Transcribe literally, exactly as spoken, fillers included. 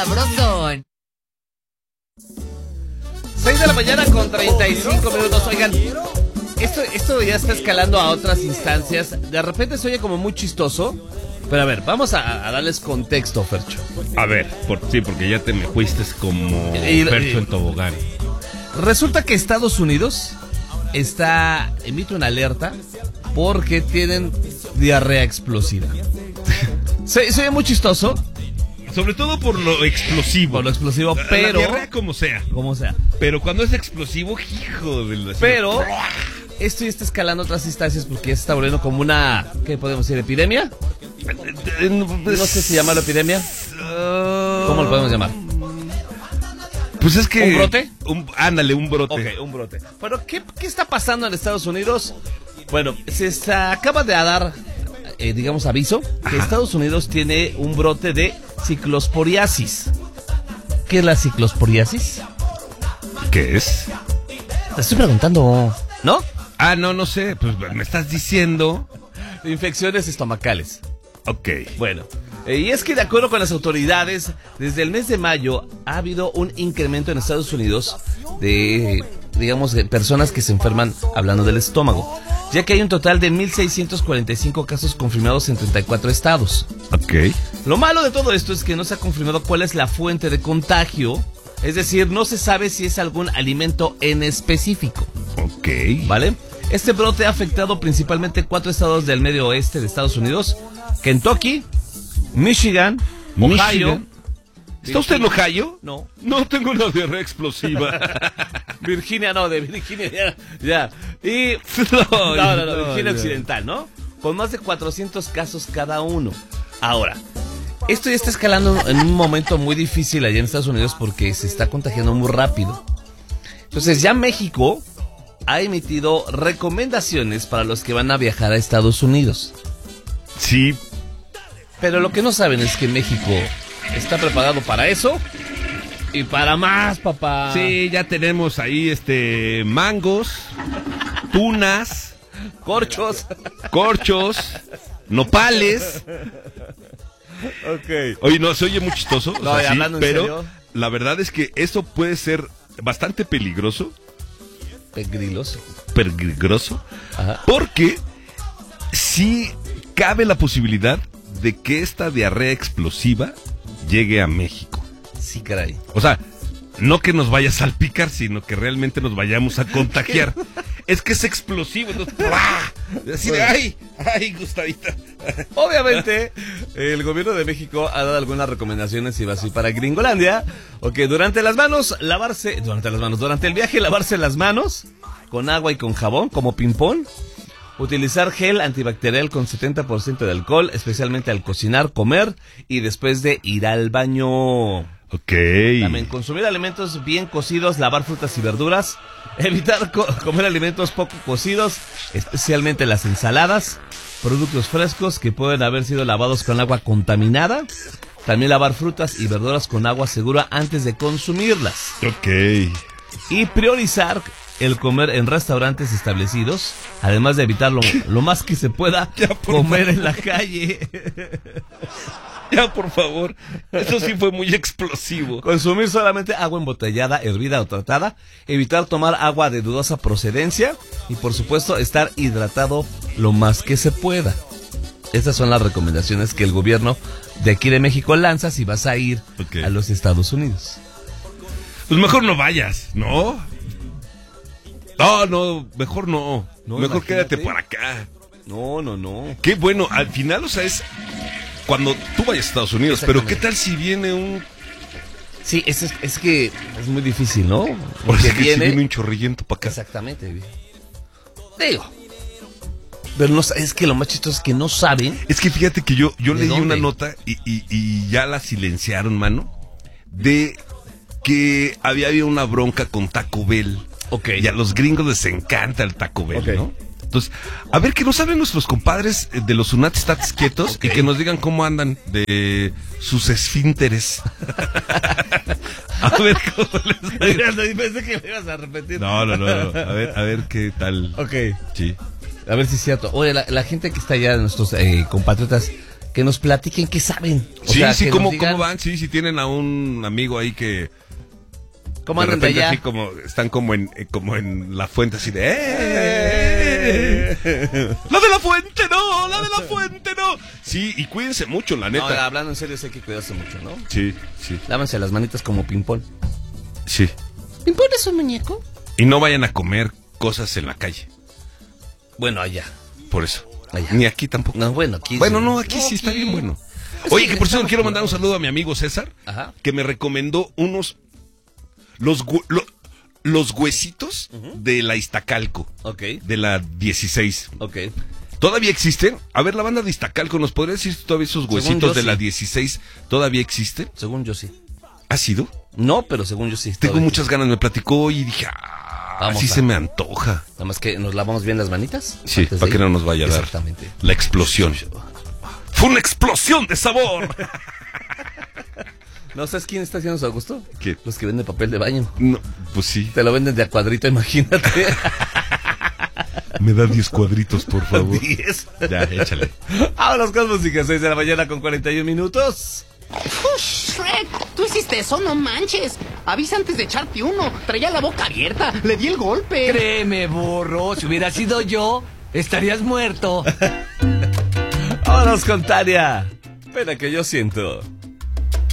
sabrosón. seis de la mañana con treinta y cinco minutos. Oigan, esto, esto ya está escalando a otras instancias. De repente se oye como muy chistoso. Pero a ver, vamos a, a darles contexto, Fercho. A ver, por, sí, porque ya te me fuiste como Y- Fercho y- en tobogán. Resulta que Estados Unidos está emite una alerta porque tienen diarrea explosiva. Se, se oye muy chistoso Sobre todo por lo explosivo. por lo explosivo, La- pero... La diarrea como sea. como sea. Pero cuando es explosivo, hijo de la... Pero esto ya está escalando a otras instancias porque ya se está volviendo como una... ¿Qué podemos decir? ¿Epidemia? No sé si llamarlo epidemia. ¿Cómo lo podemos llamar? Pues es que... ¿Un brote? Un, ándale, un brote. Ok, un brote. Pero, ¿qué, qué está pasando en Estados Unidos? Bueno, se, se acaba de dar, eh, digamos, aviso que Estados Unidos tiene un brote de ciclosporiasis. ¿Qué es la ciclosporiasis? ¿Qué es? Te estoy preguntando, ¿no? Ah, no, no sé. Pues me estás diciendo... Infecciones estomacales. Ok. Bueno, eh, y es que de acuerdo con las autoridades, desde el mes de mayo ha habido un incremento en Estados Unidos de, digamos, de personas que se enferman hablando del estómago, ya que hay un total de mil seiscientos cuarenta y cinco casos confirmados en treinta y cuatro estados. Ok. Lo malo de todo esto es que no se ha confirmado cuál es la fuente de contagio, es decir, no se sabe si es algún alimento en específico, Ok. ¿vale? Este brote ha afectado principalmente cuatro estados del medio oeste de Estados Unidos: Kentucky, Michigan, Ohio. Michigan. ¿Está usted en Ohio? No. No, tengo una diarrea explosiva. Virginia no, de Virginia ya. ya. Y... No, No, no, no, no, Virginia no. Occidental, ¿no? Con más de cuatrocientos casos cada uno. Ahora, esto ya está escalando en un momento muy difícil allá en Estados Unidos porque se está contagiando muy rápido. Entonces ya México ha emitido recomendaciones para los que van a viajar a Estados Unidos. Sí. Pero lo que no saben es que México está preparado para eso y para más, papá. Sí, ya tenemos ahí este mangos, tunas, Corchos. corchos, nopales. Ok. Oye, no, se oye muy chistoso, o No, sea, y sí, hablando en pero serio. la verdad es que eso puede ser bastante peligroso, Pegriloso. peligroso, Ajá. porque sí cabe la posibilidad de que esta diarrea explosiva llegue a México. Sí, caray. O sea, no que nos vaya a salpicar, sino que realmente nos vayamos a contagiar. Es que es explosivo, entonces, ¡pua! Así de, ¡ay! ¡Ay, Gustavita! Obviamente, el gobierno de México ha dado algunas recomendaciones y va así para Gringolandia. Ok, durante las manos, lavarse, durante las manos, durante el viaje, lavarse las manos con agua y con jabón, como ping-pong. Utilizar gel antibacterial con setenta por ciento de alcohol, especialmente al cocinar, comer y después de ir al baño. Ok. También consumir alimentos bien cocidos, lavar frutas y verduras, evitar co- comer alimentos poco cocidos, especialmente las ensaladas, productos frescos que pueden haber sido lavados con agua contaminada, también lavar frutas y verduras con agua segura antes de consumirlas Ok. y priorizar el comer en restaurantes establecidos, además de evitar lo, lo más que se pueda Ya, por comer en la calle. Ya, por favor. Eso sí fue muy explosivo. Consumir solamente agua embotellada, hervida o tratada. Evitar tomar agua de dudosa procedencia. Y por supuesto, estar hidratado lo más que se pueda. Estas son las recomendaciones que el gobierno de aquí de México lanza si vas a ir Ok. a los Estados Unidos. Pues mejor no vayas, ¿no? No, no, mejor no. No, mejor imagínate. quédate por acá. No, no, no. Qué bueno, al final, o sea, es cuando tú vayas a Estados Unidos, pero ¿qué tal si viene un... Sí, es, es, es que es muy difícil, ¿no? Porque Porque si viene... viene un chorrillento para acá. Exactamente. Digo. Pero no, es que lo más chistoso es que no saben. Es que fíjate que yo, yo ¿De leí dónde? una nota y, y, y ya la silenciaron, mano, de que había habido una bronca con Taco Bell. Ok. Y a los gringos les encanta el Taco Bell, Ok. ¿no? Entonces, a ver, que nos hablen nuestros compadres de los Unat Stats quietos Ok. y que nos digan cómo andan de sus esfínteres. A ver cómo les va. Pensé que me ibas a repetir. No, no, no, no. A ver, a ver qué tal. Ok. Sí. A ver si es cierto. Oye, la, la gente que está allá, nuestros eh, compatriotas que nos platiquen qué saben. O Sí, sea, sí, que ¿cómo, nos digan ¿cómo van? Sí, si tienen a un amigo ahí que cómo de andan de repente allá. así como, están como en, eh, como en la fuente así de ¡eh! ¡La de la fuente no! ¡La de la fuente no! Sí, y cuídense mucho, la No, neta. hablando en serio, sí hay que cuidarse mucho, ¿no? Sí, sí, Lávense las manitas como ping-pong. sí. ¿Ping-pong es un muñeco? Y no vayan a comer cosas en la calle, Bueno, allá. por eso. Allá. Ni aquí tampoco. No, bueno, aquí Bueno, sí. no, aquí sí está bien bueno. Oye, que por cierto quiero mandar un saludo a mi amigo César, Ajá. que me recomendó unos los hue- lo- los huesitos de la Iztacalco, Ok, de la dieciséis. ok. ¿Todavía existen? A ver, la banda de Iztacalco, ¿nos podría decir si todavía esos Según huesitos yo, de sí. la dieciséis todavía existen? Según yo sí. ¿Ha sido? No, pero según yo sí. Tengo todavía muchas ganas, me platicó y dije, ah, Vamos así a- se me antoja. Nada más que nos lavamos bien las manitas. Sí, antes de para que ir. no nos vaya a dar Exactamente. la explosión. ¡Fue una explosión de sabor! ¿No sabes quién está haciendo su gusto? ¿Quién? Los que venden papel de baño. No, pues sí. Te lo venden de a cuadrito, imagínate. Me da diez cuadritos, por favor. diez. Ya, échale. Vámonos con música, seis de la mañana con cuarenta y un minutos. Shrek, tú hiciste eso, no manches. Avisa antes de echarte uno. Traía la boca abierta, le di el golpe. Créeme, burro, si hubiera sido yo, estarías muerto. Vámonos con Tania. Pena que yo siento.